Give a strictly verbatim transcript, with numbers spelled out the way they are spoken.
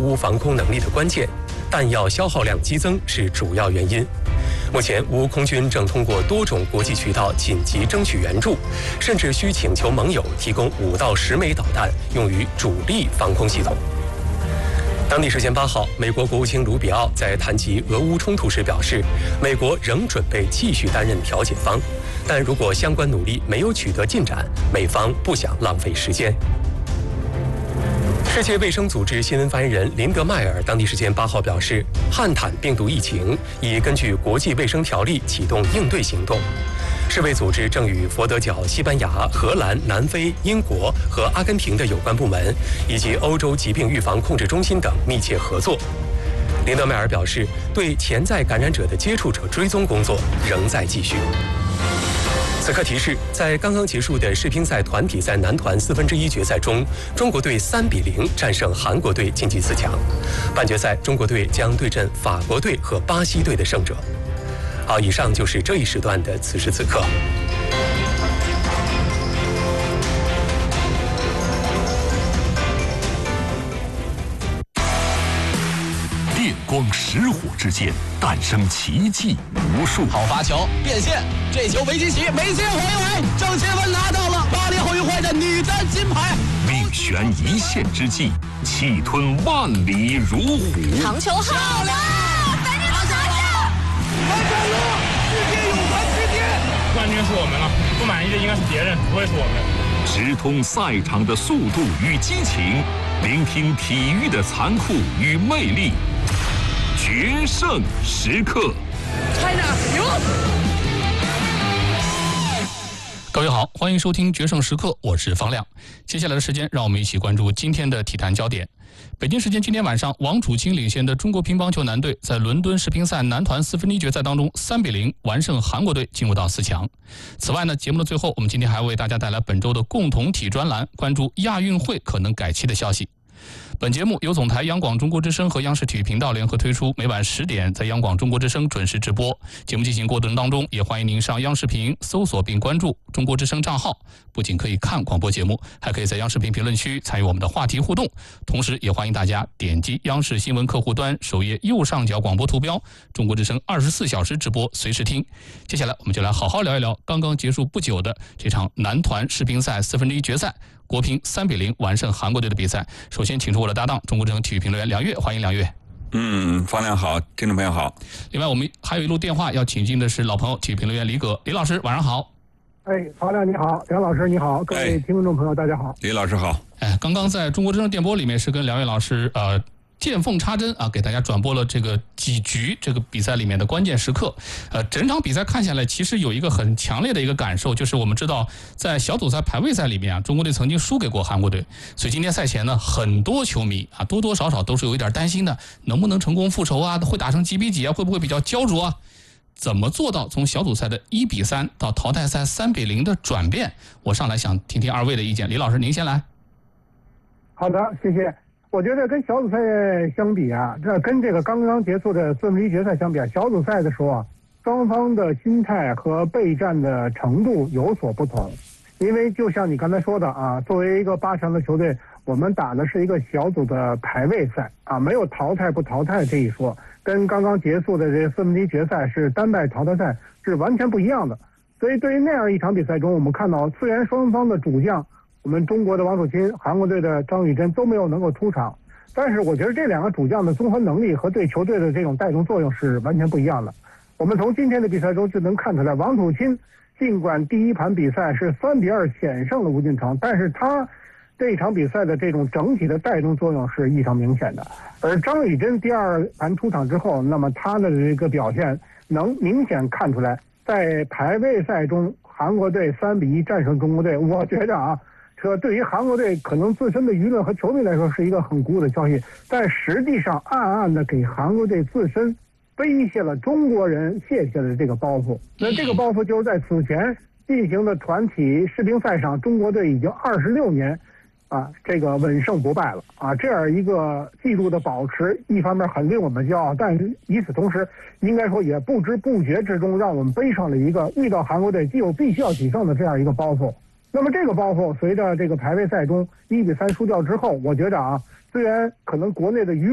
乌防空能力的关键，弹药消耗量激增是主要原因。目前，乌空军正通过多种国际渠道紧急争取援助，甚至需请求盟友提供五到十枚导弹用于主力防空系统。当地时间八号，美国国务卿卢比奥在谈及俄乌冲突时表示，美国仍准备继续担任调解方，但如果相关努力没有取得进展，美方不想浪费时间。世界卫生组织新闻发言人林德迈尔当地时间八号表示，汉坦病毒疫情已根据国际卫生条例启动应对行动。世卫组织正与佛得角、西班牙、荷兰、南非、英国和阿根廷的有关部门，以及欧洲疾病预防控制中心等密切合作。林德迈尔表示，对潜在感染者的接触者追踪工作仍在继续。此刻提示，在刚刚结束的世乒赛团体赛男团四分之一决赛中，中国队三比零战胜韩国队晋级四强。半决赛，中国队将对阵法国队和巴西队的胜者。好，以上就是这一时段的此时此刻。 电光石火之间诞生奇迹无数。 好发球变线，这球维基奇没接回围，郑钦文拿到了巴黎奥运会的女单金牌。 命悬一线之际，气吞万里如虎。 长球好了，反正好球！ 完成了，世界泳坛之巅。 冠军是我们了，不满意的应该是别人，不会是我们。 直通赛场的速度与激情，聆听体育的残酷与魅力。决胜时刻 ，China 赢！ 各位好，欢迎收听《决胜时刻》，我是方亮。接下来的时间，让我们一起关注今天的体坛焦点。北京时间今天晚上，王楚钦领衔的中国乒乓球男队在伦敦世乒赛男团四分之一决赛当中三比零完胜韩国队，进入到四强。此外呢，节目的最后，我们今天还为大家带来本周的共同体专栏，关注亚运会可能改期的消息。本节目由总台央广中国之声和央视体育频道联合推出，每晚十点在央广中国之声准时直播。节目进行过程当中，也欢迎您上央视频搜索并关注中国之声账号，不仅可以看广播节目，还可以在央视频评论区参与我们的话题互动。同时也欢迎大家点击央视新闻客户端首页右上角广播图标，中国之声二十四小时直播，随时听。接下来我们就来好好聊一聊刚刚结束不久的这场男团世乒赛四分之一决赛，国乒三比零完胜韩国队的比赛。首先请出我的搭档中国之声体育评论员梁越，欢迎梁越。 嗯，方亮好，听众朋友好。 另外我们还有一路电话要请进的是老朋友体育评论员李葛，李老师晚上好。 哎，方亮你好，梁老师你好，各位听众朋友大家好。 李老师好。 哎，刚刚在中国之声电波里面是跟梁越老师呃见缝插针啊，给大家转播了这个几局这个比赛里面的关键时刻。呃，整场比赛看下来，其实有一个很强烈的一个感受，就是我们知道在小组赛排位赛里面啊，中国队曾经输给过韩国队，所以今天赛前呢，很多球迷啊多多少少都是有一点担心的，能不能成功复仇啊？会打成几比几啊？会不会比较焦灼啊？怎么做到从小组赛的一比三到淘汰赛三比零的转变？我上来想听听二位的意见，李老师您先来。 好的，谢谢。我觉得跟小组赛相比啊，这跟这个刚刚结束的四分之一决赛相比啊，小组赛的时候啊，双方的心态和备战的程度有所不同。因为就像你刚才说的啊，作为一个八强的球队，我们打的是一个小组的排位赛啊，没有淘汰不淘汰这一说，跟刚刚结束的这四分之一决赛是单败淘汰赛是完全不一样的。所以对于那样一场比赛中，我们看到虽然双方的主将，我们中国的王楚钦、韩国队的张雨铮都没有能够出场，但是我觉得这两个主将的综合能力和对球队的这种带动作用是完全不一样的。我们从今天的比赛中就能看出来，王楚钦尽管第一盘比赛是三比二险胜了吴俊成，但是他这场比赛的这种整体的带动作用是异常明显的。而张雨铮第二盘出场之后，那么他的这个表现能明显看出来，在排位赛中韩国队三比一战胜中国队，我觉得啊，这对于韩国队可能自身的舆论和球迷来说是一个很鼓舞的消息，但实际上暗暗的给韩国队自身背下了中国人卸下的这个包袱。那这个包袱就是在此前进行的团体世乒赛上，中国队已经二十六年啊，这个稳胜不败了啊，这样一个记录的保持，一方面很令我们骄傲，但与此同时，应该说也不知不觉之中让我们背上了一个遇到韩国队既有必须要取胜的这样一个包袱。那么这个包袱随着这个排位赛中一比三输掉之后，我觉得啊，虽然可能国内的舆